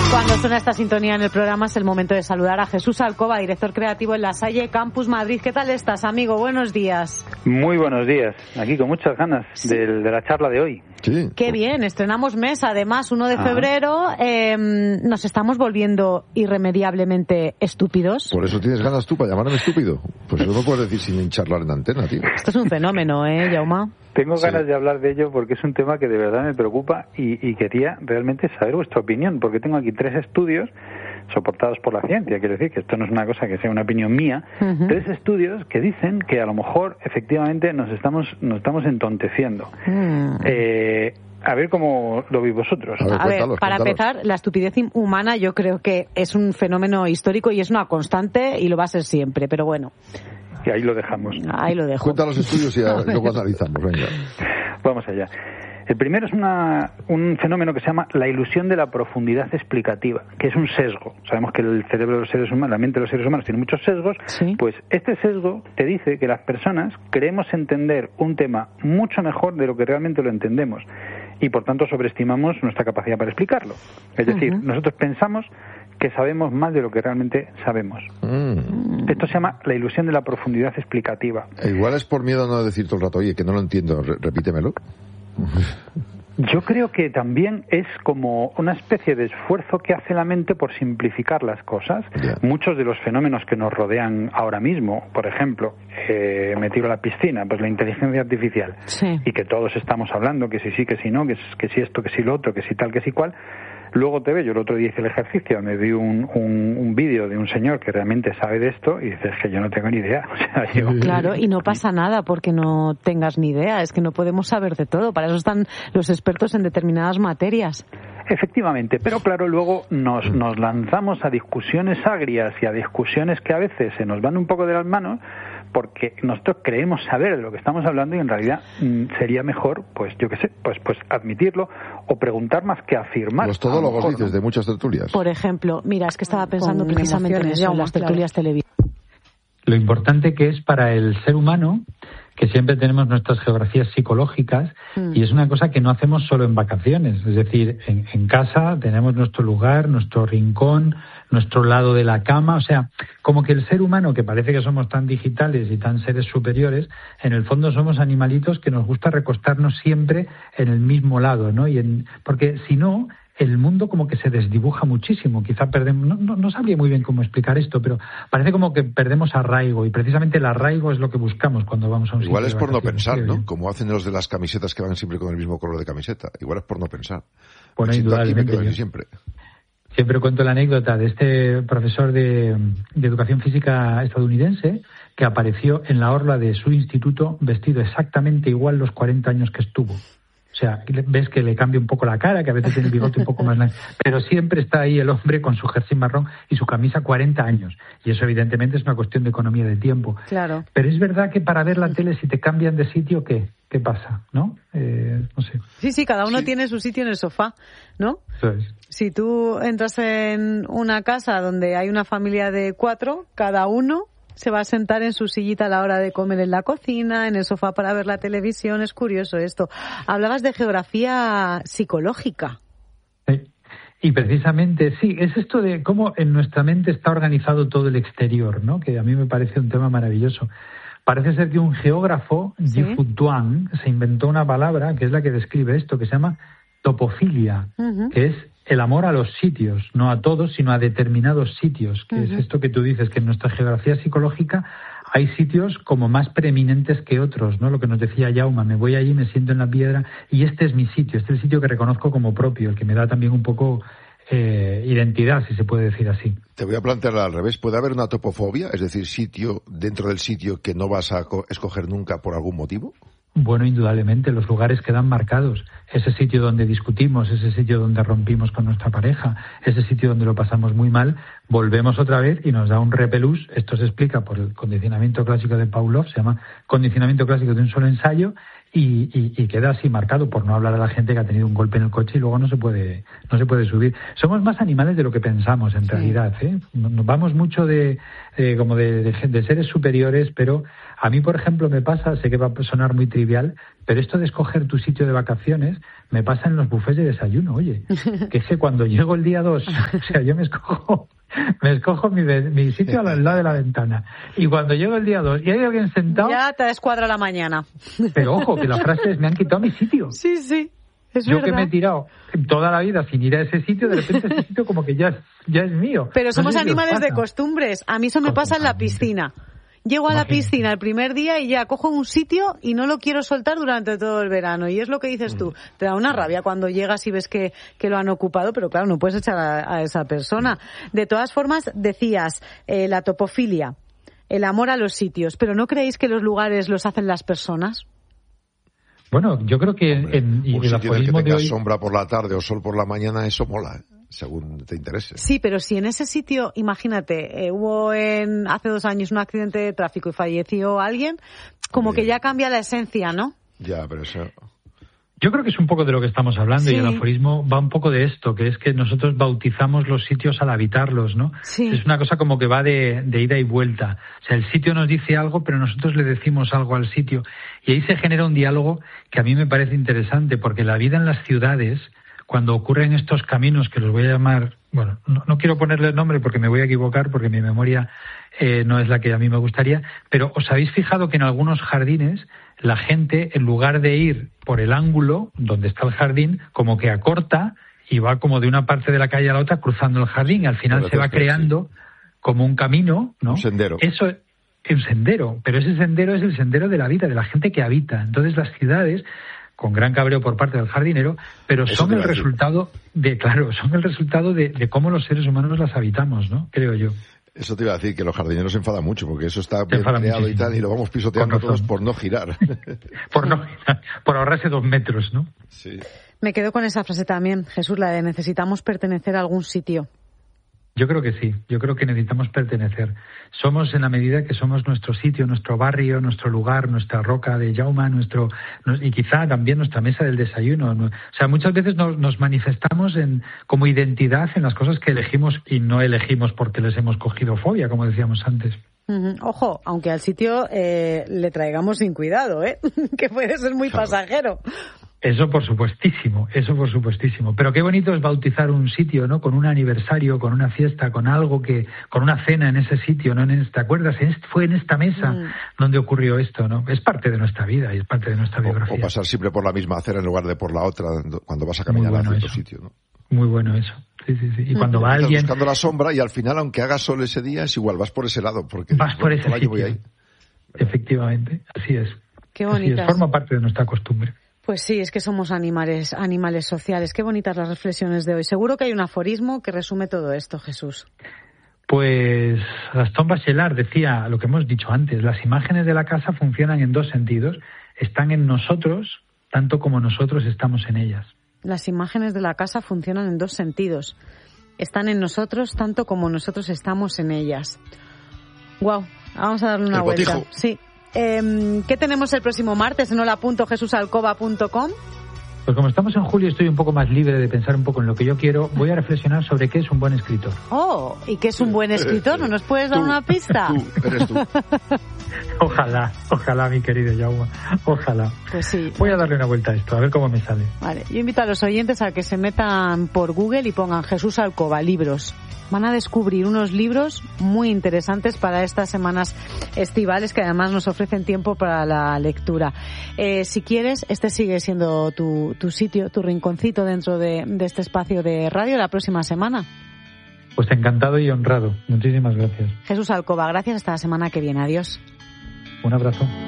Cuando suena esta sintonía en el programa es el momento de saludar a Jesús Alcoba, director creativo en La Salle Campus Madrid. ¿Qué tal estás, amigo? Buenos días. Muy buenos días. Aquí con muchas ganas de la charla de hoy. Sí. Qué bien, estrenamos mes, además, 1 de febrero. Nos estamos volviendo irremediablemente estúpidos. Por eso tienes ganas tú para llamarme estúpido. Pues eso no puedes decir sin charlar en antena, tío. Esto es un fenómeno, Jaume? Tengo ganas de hablar de ello porque es un tema que de verdad me preocupa y quería realmente saber vuestra opinión, porque tengo aquí 3 estudios soportados por la ciencia, quiero decir que esto no es una cosa que sea una opinión mía, 3 estudios que dicen que a lo mejor efectivamente nos estamos entonteciendo. A ver cómo lo veis vosotros. A ver, para empezar, la estupidez humana yo creo que es un fenómeno histórico y es una constante y lo va a ser siempre, pero bueno. Y ahí lo dejamos. Ahí lo dejo. Cuenta los estudios y luego analizamos, venga. Vamos allá. El primero es un fenómeno que se llama la ilusión de la profundidad explicativa, que es un sesgo. Sabemos que el cerebro de los seres humanos, la mente de los seres humanos tiene muchos sesgos. ¿Sí? Pues este sesgo te dice que las personas creemos entender un tema mucho mejor de lo que realmente lo entendemos y por tanto sobreestimamos nuestra capacidad para explicarlo. Es decir, nosotros pensamos que sabemos más de lo que realmente sabemos. Esto se llama la ilusión de la profundidad explicativa. Igual es por miedo a no decir todo el rato, oye, que no lo entiendo, repítemelo. Yo creo que también es como una especie de esfuerzo que hace la mente por simplificar las cosas. Yeah. Muchos de los fenómenos que nos rodean ahora mismo, por ejemplo, me tiro a la piscina, pues la inteligencia artificial, sí, y que todos estamos hablando, que si sí, que si no, que si esto, que si lo otro, que si tal, que si cual. Luego te ve, yo el otro día hice el ejercicio, me vi un vídeo de un señor que realmente sabe de esto y dices que yo no tengo ni idea. O sea, Claro, y no pasa nada porque no tengas ni idea, es que no podemos saber de todo, para eso están los expertos en determinadas materias. Efectivamente, pero claro, luego nos lanzamos a discusiones agrias y a discusiones que a veces se nos van un poco de las manos porque nosotros creemos saber de lo que estamos hablando y en realidad sería mejor, pues yo qué sé, pues admitirlo o preguntar más que afirmar. Los todólogos dices de muchas tertulias. Por ejemplo, mira, es que estaba pensando precisamente en eso, en las tertulias televisivas. Lo importante que es para el ser humano que siempre tenemos nuestras geografías psicológicas y es una cosa que no hacemos solo en vacaciones, es decir, en casa tenemos nuestro lugar, nuestro rincón, nuestro lado de la cama, o sea, como que el ser humano, que parece que somos tan digitales y tan seres superiores, en el fondo somos animalitos que nos gusta recostarnos siempre en el mismo lado, ¿no? Porque si no, el mundo como que se desdibuja muchísimo. Quizá perdemos, no sabría muy bien cómo explicar esto, pero parece como que perdemos arraigo y precisamente el arraigo es lo que buscamos cuando vamos a un sitio. Igual es por no pensar, ¿no? Como hacen los de las camisetas que van siempre con el mismo color de camiseta. Igual es por no pensar. Bueno, indudablemente. Siempre cuento la anécdota de este profesor de educación física estadounidense que apareció en la orla de su instituto vestido exactamente igual los 40 años que estuvo. O sea, ves que le cambia un poco la cara, que a veces tiene el bigote un poco más largo, pero siempre está ahí el hombre con su jersey marrón y su camisa 40 años. Y eso evidentemente es una cuestión de economía de tiempo. Claro. Pero es verdad que para ver la tele, si te cambian de sitio, ¿qué pasa? ¿No? No sé. Sí, cada uno tiene su sitio en el sofá, ¿no? Eso es. Si tú entras en una casa donde hay una familia de 4, cada uno se va a sentar en su sillita a la hora de comer en la cocina, en el sofá para ver la televisión. Es curioso esto. Hablabas de geografía psicológica. Sí. Y precisamente, sí, es esto de cómo en nuestra mente está organizado todo el exterior, ¿no? Que a mí me parece un tema maravilloso. Parece ser que un geógrafo, Gifu Tuan, se inventó una palabra que es la que describe esto, que se llama topofilia, que es el amor a los sitios, no a todos, sino a determinados sitios, que es esto que tú dices, que en nuestra geografía psicológica hay sitios como más preeminentes que otros, ¿no? Lo que nos decía Jaume, me voy allí, me siento en la piedra y este es mi sitio, este es el sitio que reconozco como propio, el que me da también un poco identidad, si se puede decir así. Te voy a plantearla al revés. ¿Puede haber una topofobia? Es decir, sitio dentro del sitio que no vas a escoger nunca por algún motivo. Bueno, indudablemente, los lugares quedan marcados. Ese sitio donde discutimos, ese sitio donde rompimos con nuestra pareja, ese sitio donde lo pasamos muy mal, volvemos otra vez y nos da un repelús. Esto se explica por el condicionamiento clásico de Pavlov, se llama condicionamiento clásico de un solo ensayo, y queda así marcado, por no hablar a la gente que ha tenido un golpe en el coche y luego no se puede subir. Somos más animales de lo que pensamos en realidad, ¿eh? Nos vamos mucho de seres superiores, pero a mí, por ejemplo, me pasa, sé que va a sonar muy trivial, pero esto de escoger tu sitio de vacaciones me pasa en los bufés de desayuno, oye, que es que cuando llego el día 2, o sea, yo me escojo mi sitio al lado de la ventana, y cuando llego el día 2 y hay alguien sentado... Ya te descuadra la mañana. Pero ojo, que la frase es, me han quitado mi sitio. Sí, sí, es yo verdad. Que me he tirado toda la vida sin ir a ese sitio, de repente ese sitio como que ya es mío. Pero somos no sé animales de costumbres. A mí eso me pasa en la piscina. Llego a la piscina el primer día y ya cojo un sitio y no lo quiero soltar durante todo el verano. Y es lo que dices tú. Te da una rabia cuando llegas y ves que lo han ocupado, pero claro, no puedes echar a esa persona. De todas formas, decías, la topofilia, el amor a los sitios. ¿Pero no creéis que los lugares los hacen las personas? Bueno, yo creo que un el sitio en el que aforismo de tengas hoy... sombra por la tarde o sol por la mañana, eso mola, según te interese. Sí, pero si en ese sitio, imagínate, hubo hace 2 años un accidente de tráfico y falleció alguien, como que ya cambia la esencia, ¿no? Ya, pero eso... Yo creo que es un poco de lo que estamos hablando, sí. Y el aforismo va un poco de esto, que es que nosotros bautizamos los sitios al habitarlos, ¿no? Sí. Es una cosa como que va de ida y vuelta. O sea, el sitio nos dice algo, pero nosotros le decimos algo al sitio. Y ahí se genera un diálogo que a mí me parece interesante, porque la vida en las ciudades, cuando ocurren estos caminos, que los voy a llamar... Bueno, no quiero ponerle nombre porque me voy a equivocar, porque mi memoria no es la que a mí me gustaría, pero ¿os habéis fijado que en algunos jardines la gente, en lugar de ir por el ángulo donde está el jardín, como que acorta y va como de una parte de la calle a la otra cruzando el jardín, y al final se va creando como un camino, ¿no? Un sendero. Eso es un sendero, pero ese sendero es el sendero de la vida, de la gente que habita. Entonces las ciudades, con gran cabreo por parte del jardinero, pero son el resultado de cómo los seres humanos las habitamos, ¿no? Creo yo. Eso te iba a decir, que los jardineros se enfadan mucho, porque eso está bien creado muchísimo. y tal, y lo vamos pisoteando todos por no girar. por ahorrarse 2 metros, ¿no? Sí. Me quedo con esa frase también, Jesús, la de necesitamos pertenecer a algún sitio. Yo creo que sí, yo creo que necesitamos pertenecer. Somos en la medida que somos nuestro sitio, nuestro barrio, nuestro lugar, nuestra roca de Jauma, y quizá también nuestra mesa del desayuno. O sea, muchas veces nos manifestamos como identidad en las cosas que elegimos y no elegimos porque les hemos cogido fobia, como decíamos antes. Ojo, aunque al sitio le traigamos sin cuidado, que puede ser muy pasajero. Eso por supuestísimo. Pero qué bonito es bautizar un sitio, ¿no? Con un aniversario, con una fiesta, con algo con una cena en ese sitio, ¿no? ¿Te acuerdas? Fue en esta mesa donde ocurrió esto, ¿no? Es parte de nuestra vida y es parte de nuestra biografía. O pasar siempre por la misma acera en lugar de por la otra cuando vas a caminar a cierto sitio, ¿no? Muy bueno eso. Sí. Y cuando va alguien... Estás buscando la sombra y al final, aunque haga sol ese día, es igual, vas por ese lado. Porque vas por ese sitio. Voy ahí. Efectivamente, así es. Qué bonitas. Forma parte de nuestra costumbre. Pues sí, es que somos animales sociales. Qué bonitas las reflexiones de hoy. Seguro que hay un aforismo que resume todo esto, Jesús. Pues Gastón Bachelard decía lo que hemos dicho antes: las imágenes de la casa funcionan en 2 sentidos. Están en nosotros tanto como nosotros estamos en ellas. Las imágenes de la casa funcionan en 2 sentidos. Están en nosotros tanto como nosotros estamos en ellas. Guau, vamos a darle una vuelta. Botijo. Sí. ¿Qué tenemos el próximo martes? En hola.jesusalcoba.com. Pues como estamos en julio, estoy un poco más libre de pensar un poco en lo que yo quiero. Voy a reflexionar sobre qué es un buen escritor. Oh, ¿y qué es un buen escritor? ¿No nos puedes dar una pista? Eres tú. Ojalá, mi querido Jaume. Ojalá. Pues sí. Voy a darle una vuelta a esto, a ver cómo me sale. Vale, yo invito a los oyentes a que se metan por Google y pongan Jesús Alcoba, libros. Van a descubrir unos libros muy interesantes para estas semanas estivales, que además nos ofrecen tiempo para la lectura. Si quieres, este sigue siendo tu sitio, tu rinconcito dentro de este espacio de radio la próxima semana. Pues encantado y honrado. Muchísimas gracias. Jesús Alcoba, gracias. Hasta la semana que viene. Adiós. Un abrazo.